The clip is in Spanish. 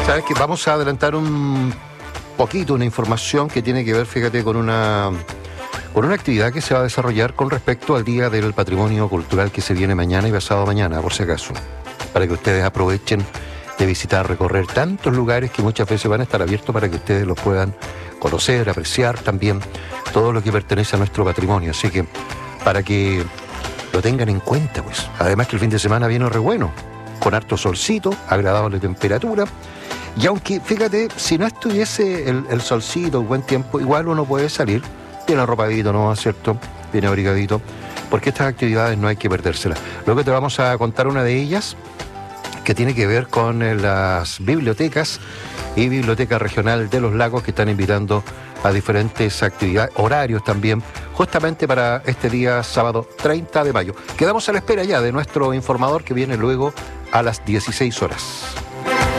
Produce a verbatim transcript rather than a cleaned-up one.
Sabes que vamos a adelantar un poquito una información que tiene que ver, fíjate, con una con una actividad que se va a desarrollar con respecto al Día del Patrimonio Cultural que se viene mañana y pasado mañana, por si acaso, para que ustedes aprovechen de visitar, recorrer tantos lugares que muchas veces van a estar abiertos para que ustedes los puedan conocer, apreciar también todo lo que pertenece a nuestro patrimonio. Así que para que lo tengan en cuenta, pues. Además que el fin de semana viene re bueno, con harto solcito, agradable temperatura. Y aunque, fíjate, si no estuviese el, el solcito, el buen tiempo, igual uno puede salir bien arropadito, ¿no es cierto? Bien abrigadito, porque estas actividades no hay que perdérselas. Luego te vamos a contar una de ellas que tiene que ver con eh, las bibliotecas y Biblioteca Regional de los Lagos, que están invitando a diferentes actividades, horarios también, justamente para este día sábado treinta de mayo. Quedamos a la espera ya de nuestro informador que viene luego a las dieciséis horas.